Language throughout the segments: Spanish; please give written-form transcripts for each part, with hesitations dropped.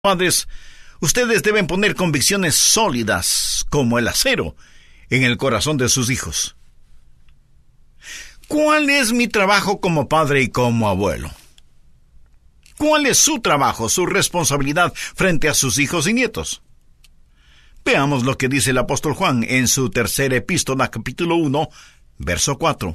Padres, ustedes deben poner convicciones sólidas como el acero en el corazón de sus hijos. ¿Cuál es mi trabajo como padre y como abuelo? ¿Cuál es su trabajo, su responsabilidad frente a sus hijos y nietos? Veamos lo que dice el apóstol Juan en su tercera epístola, capítulo 1, verso 4.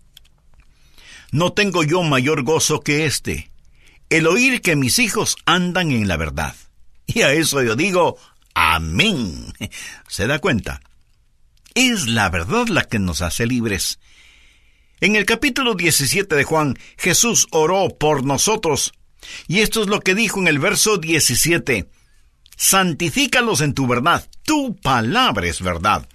No tengo yo mayor gozo que este, el oír que mis hijos andan en la verdad. Y a eso yo digo, amén. ¿Se da cuenta? Es la verdad la que nos hace libres. En el capítulo 17 de Juan, Jesús oró por nosotros. Y esto es lo que dijo en el verso 17. Santifícalos en tu verdad. Tu palabra es verdad.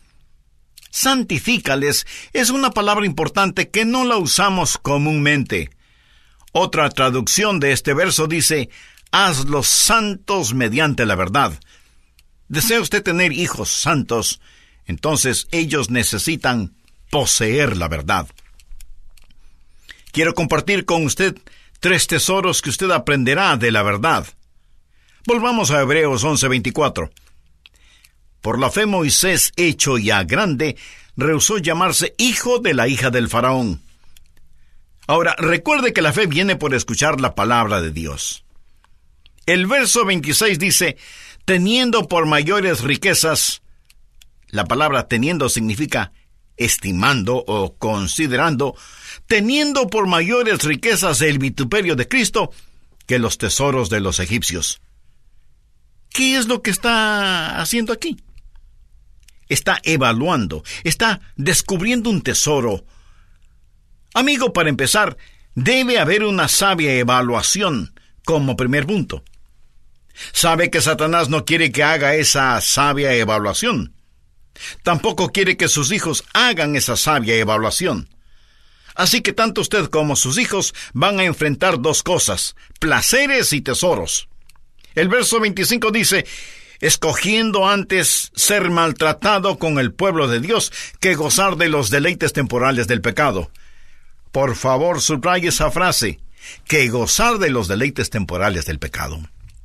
Santifícales es una palabra importante que no la usamos comúnmente. Otra traducción de este verso dice, hazlos santos mediante la verdad. ¿Desea usted tener hijos santos? Entonces ellos necesitan poseer la verdad. Quiero compartir con usted 3 tesoros que usted aprenderá de la verdad. Volvamos a Hebreos 11:24. Por la fe Moisés, hecho ya grande, rehusó llamarse hijo de la hija del faraón. Ahora, recuerde que la fe viene por escuchar la palabra de Dios. El verso 26 dice, teniendo por mayores riquezas, la palabra teniendo significa estimando o considerando, teniendo por mayores riquezas el vituperio de Cristo que los tesoros de los egipcios. ¿Qué es lo que está haciendo aquí? Está evaluando, está descubriendo un tesoro. Amigo, para empezar, debe haber una sabia evaluación como primer punto. Sabe que Satanás no quiere que haga esa sabia evaluación. Tampoco quiere que sus hijos hagan esa sabia evaluación. Así que tanto usted como sus hijos van a enfrentar 2 cosas, placeres y tesoros. El verso 25 dice, escogiendo antes ser maltratado con el pueblo de Dios que gozar de los deleites temporales del pecado. Por favor, subraye esa frase, que gozar de los deleites temporales del pecado.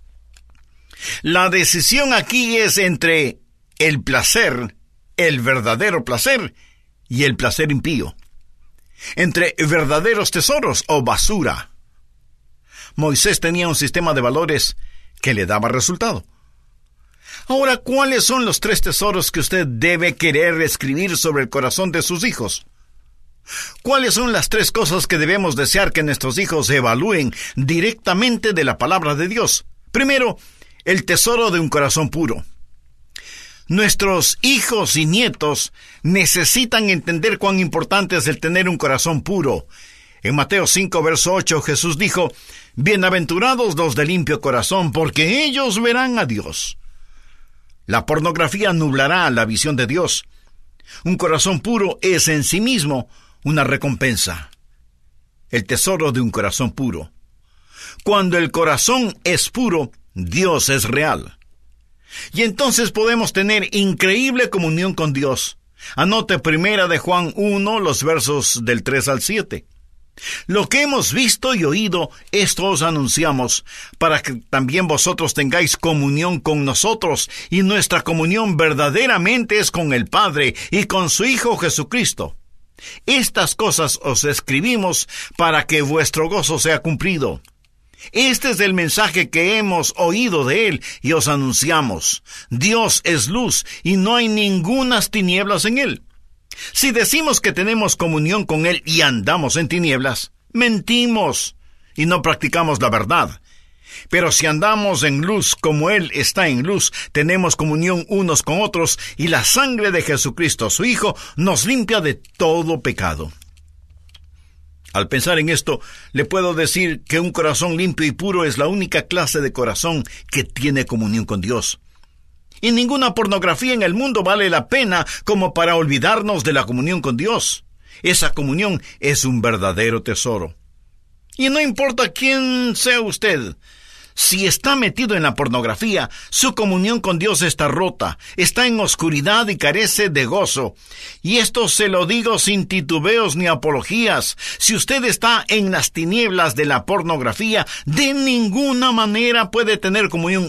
La decisión aquí es entre el placer, el verdadero placer, y el placer impío. Entre verdaderos tesoros o basura. Moisés tenía un sistema de valores que le daba resultado. Ahora, ¿cuáles son los 3 tesoros que usted debe querer escribir sobre el corazón de sus hijos? ¿Cuáles son las 3 cosas que debemos desear que nuestros hijos evalúen directamente de la palabra de Dios? Primero, el tesoro de un corazón puro. Nuestros hijos y nietos necesitan entender cuán importante es el tener un corazón puro. En Mateo 5, verso 8, Jesús dijo, bienaventurados los de limpio corazón, porque ellos verán a Dios. La pornografía nublará la visión de Dios. Un corazón puro es en sí mismo una recompensa. El tesoro de un corazón puro. Cuando el corazón es puro, Dios es real. Y entonces podemos tener increíble comunión con Dios. Anote 1 de Juan 1, los versos del 3 al 7. Lo que hemos visto y oído, esto os anunciamos, para que también vosotros tengáis comunión con nosotros, y nuestra comunión verdaderamente es con el Padre y con su Hijo Jesucristo. Estas cosas os escribimos para que vuestro gozo sea cumplido. Este es el mensaje que hemos oído de Él y os anunciamos. Dios es luz y no hay ningunas tinieblas en Él. Si decimos que tenemos comunión con Él y andamos en tinieblas, mentimos y no practicamos la verdad. Pero si andamos en luz como Él está en luz, tenemos comunión unos con otros y la sangre de Jesucristo, su Hijo, nos limpia de todo pecado. Al pensar en esto, le puedo decir que un corazón limpio y puro es la única clase de corazón que tiene comunión con Dios. Y ninguna pornografía en el mundo vale la pena como para olvidarnos de la comunión con Dios. Esa comunión es un verdadero tesoro. Y no importa quién sea usted, Si está metido en la pornografía, su comunión con Dios está rota, está en oscuridad y carece de gozo. Y esto se lo digo sin titubeos ni apologías. Si usted está en las tinieblas de la pornografía, de ninguna manera puede tener comunión